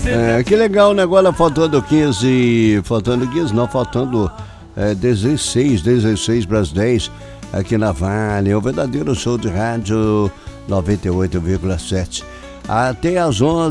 Que legal, né? Agora faltando 16 para as 10 aqui na Vale, é o verdadeiro show de rádio 98,7. Até às 11